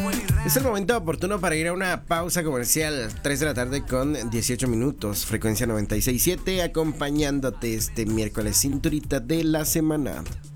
Es el momento oportuno para ir a una pausa comercial. 3 de la tarde con 18 minutos. Frecuencia 96.7, acompañándote este miércoles, cinturita de la semana.